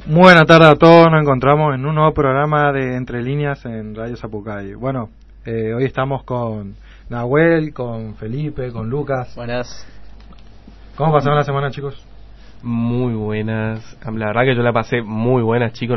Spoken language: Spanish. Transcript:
Muy buena tarde a todos, nos encontramos en un nuevo programa de Entre Líneas en Radio Zapucay. Bueno, hoy estamos con Nahuel, con Felipe, con Lucas. Buenas. ¿Cómo pasaron la semana, chicos? Muy buenas. La verdad que yo la pasé muy buena, chicos.